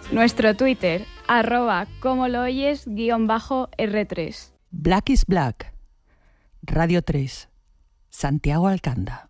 Nuestro Twitter, @comoloyes_R3. Black is Black. Radio 3. Santiago Alcanda.